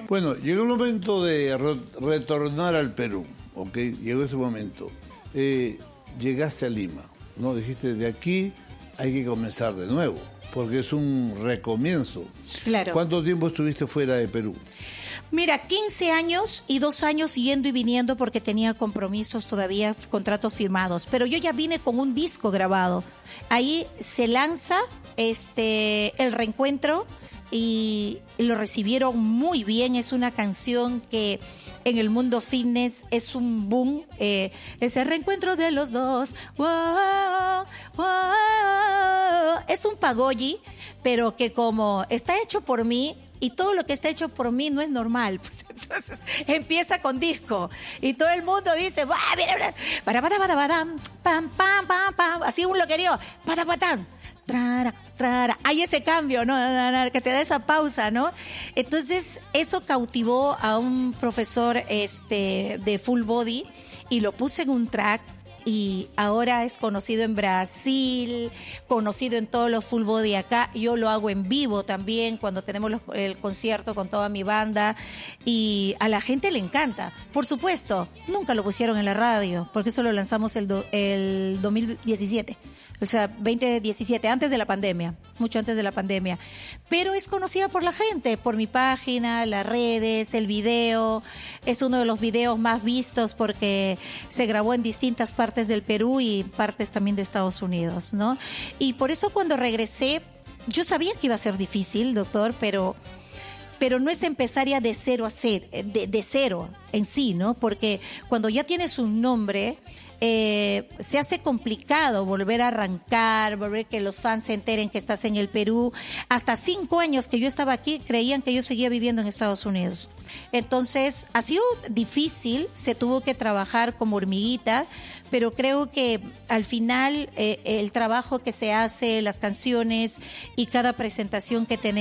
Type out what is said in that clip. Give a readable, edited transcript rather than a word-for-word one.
Bueno, llegó el momento de retornar al Perú, ¿ok? Llegó ese momento. Llegaste a Lima, ¿no? Dijiste, de aquí hay que comenzar de nuevo, porque es un recomienzo. Claro. ¿Cuánto tiempo estuviste fuera de Perú? Mira, 15 años y 2 años yendo y viniendo porque tenía compromisos todavía, contratos firmados. Pero yo ya vine con un disco grabado. Ahí se lanza el reencuentro y lo recibieron muy bien. Es una canción que en el mundo fitness es un boom. Ese reencuentro de los dos. Wow, wow. Es un pagolli, pero que como está hecho por mí, y todo lo que está hecho por mí no es normal. Pues entonces empieza con disco y todo el mundo dice, mira, para pam pam pam pam, así un loquerío, patapatán, trara, trara. Hay ese cambio, ¿no? Que te da esa pausa, ¿no? Entonces eso cautivó a un profesor de full body y lo puse en un track. Y ahora es conocido en Brasil, conocido en todos los full body acá. Yo lo hago en vivo también cuando tenemos el concierto con toda mi banda y a la gente le encanta. Por supuesto, nunca lo pusieron en la radio porque eso lo lanzamos el 2017. O sea, 2017, antes de la pandemia, mucho antes de la pandemia. Pero es conocida por la gente, por mi página, las redes, el video. Es uno de los videos más vistos porque se grabó en distintas partes del Perú y partes también de Estados Unidos, ¿no? Y por eso cuando regresé, yo sabía que iba a ser difícil, doctor, pero no es empezar ya de cero a de cero en sí, ¿no? Porque cuando ya tienes un nombre, se hace complicado volver a arrancar, volver que los fans se enteren que estás en el Perú. Hasta 5 años que yo estaba aquí, creían que yo seguía viviendo en Estados Unidos. Entonces, ha sido difícil, se tuvo que trabajar como hormiguita, pero creo que al final el trabajo que se hace, las canciones y cada presentación que tenemos,